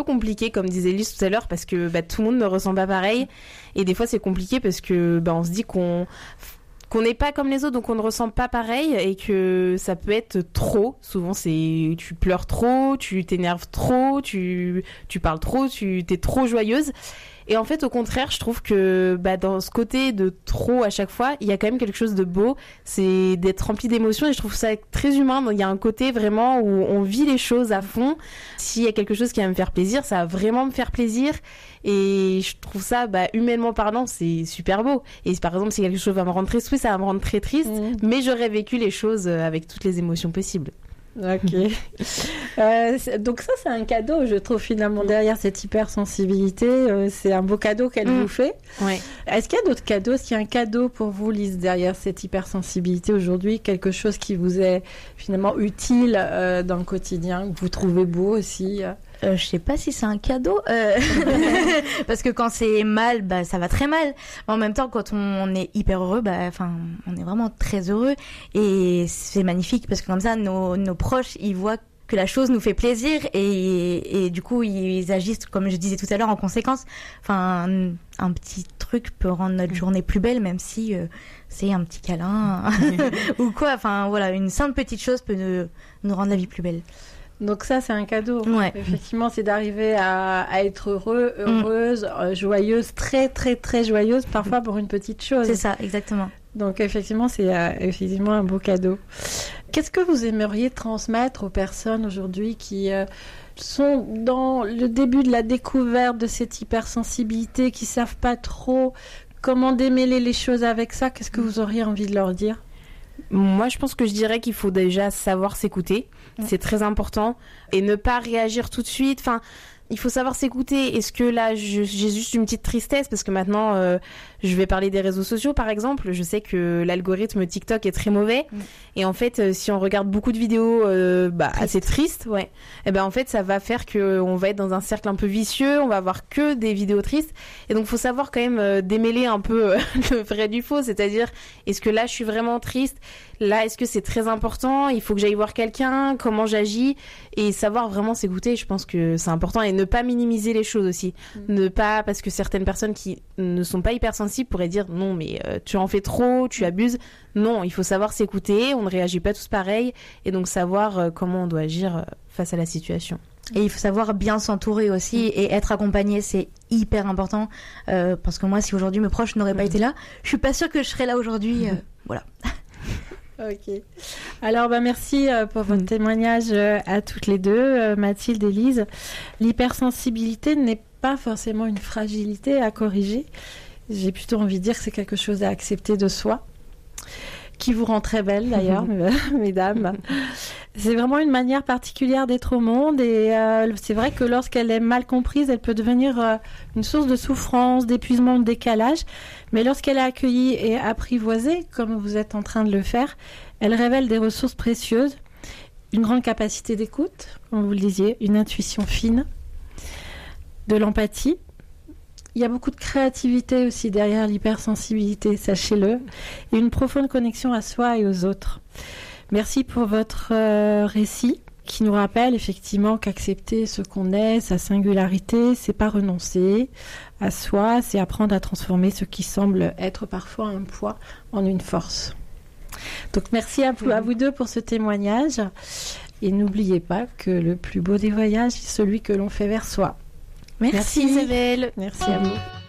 compliqué, comme disait Lise tout à l'heure, parce que tout le monde ne ressent pas pareil. Et des fois, c'est compliqué parce que on se dit qu'on n'est pas comme les autres, donc on ne ressent pas pareil et que ça peut être trop. Souvent, c'est tu pleures trop, tu t'énerves trop, tu parles trop, t'es trop joyeuse. Et en fait, au contraire, je trouve que dans ce côté de trop à chaque fois, il y a quand même quelque chose de beau. C'est d'être rempli d'émotions et je trouve ça très humain. Donc, il y a un côté vraiment où on vit les choses à fond. S'il y a quelque chose qui va me faire plaisir, ça va vraiment me faire plaisir. Et je trouve ça, humainement parlant, c'est super beau. Et par exemple, si quelque chose va me rendre triste, oui, ça va me rendre très triste. Mais j'aurais vécu les choses avec toutes les émotions possibles. Ok. Donc ça, c'est un cadeau, je trouve, finalement, derrière cette hypersensibilité. C'est un beau cadeau qu'elle vous fait. Ouais. Est-ce qu'il y a d'autres cadeaux? Est-ce qu'il y a un cadeau pour vous, Lise, derrière cette hypersensibilité aujourd'hui? Quelque chose qui vous est finalement utile dans le quotidien, que vous trouvez beau aussi? Je sais pas si c'est un cadeau, parce que quand c'est mal, ça va très mal. En même temps, quand on est hyper heureux, on est vraiment très heureux et c'est magnifique parce que comme ça, nos proches, ils voient que la chose nous fait plaisir et du coup, ils agissent, comme je disais tout à l'heure, en conséquence. Enfin, un petit truc peut rendre notre journée plus belle, même si c'est un petit câlin ou quoi. Enfin, voilà, une simple petite chose peut nous rendre la vie plus belle. Donc ça, c'est un cadeau. Ouais. Effectivement, c'est d'arriver à être heureuse, joyeuse, très, très, très joyeuse, parfois pour une petite chose. C'est ça, exactement. Donc effectivement, c'est effectivement un beau cadeau. Qu'est-ce que vous aimeriez transmettre aux personnes aujourd'hui qui sont dans le début de la découverte de cette hypersensibilité, qui savent pas trop comment démêler les choses avec ça? Qu'est-ce que vous auriez envie de leur dire? Moi, je pense que je dirais qu'il faut déjà savoir s'écouter. C'est très important. Et ne pas réagir tout de suite. Enfin, il faut savoir s'écouter. Est-ce que là, j'ai juste une petite tristesse? Parce que maintenant, je vais parler des réseaux sociaux, par exemple. Je sais que l'algorithme TikTok est très mauvais. Et en fait, si on regarde beaucoup de vidéos assez tristes, en fait, ça va faire qu'on va être dans un cercle un peu vicieux. On va avoir que des vidéos tristes. Et donc, il faut savoir quand même démêler un peu le vrai du faux. C'est-à-dire, est-ce que là, je suis vraiment triste? Là, est-ce que c'est très important? Il faut que j'aille voir quelqu'un? Comment j'agis? Et savoir vraiment s'écouter, je pense que c'est important. Et ne pas minimiser les choses aussi. Ne pas, parce que certaines personnes qui ne sont pas hypersensibles pourraient dire non, mais tu en fais trop, tu abuses. Non, il faut savoir s'écouter. On ne réagit pas tous pareil. Et donc savoir comment on doit agir face à la situation. Et il faut savoir bien s'entourer aussi et être accompagné, c'est hyper important. Parce que moi, si aujourd'hui mes proches n'auraient pas été là, je suis pas sûre que je serais là aujourd'hui. Voilà. Ok. Alors, merci pour votre témoignage à toutes les deux, Mathilde et Lise. L'hypersensibilité n'est pas forcément une fragilité à corriger. J'ai plutôt envie de dire que c'est quelque chose à accepter de soi, qui vous rend très belle d'ailleurs, mesdames. C'est vraiment une manière particulière d'être au monde et c'est vrai que lorsqu'elle est mal comprise, elle peut devenir une source de souffrance, d'épuisement, de décalage. Mais lorsqu'elle est accueillie et apprivoisée, comme vous êtes en train de le faire, elle révèle des ressources précieuses, une grande capacité d'écoute, comme vous le disiez, une intuition fine, de l'empathie. Il y a beaucoup de créativité aussi derrière l'hypersensibilité, sachez-le, et une profonde connexion à soi et aux autres. Merci pour votre récit qui nous rappelle effectivement qu'accepter ce qu'on est, sa singularité, c'est pas renoncer à soi, c'est apprendre à transformer ce qui semble être parfois un poids en une force. Donc merci à vous deux pour ce témoignage et n'oubliez pas que le plus beau des voyages est celui que l'on fait vers soi. Merci Isabelle. Merci à vous.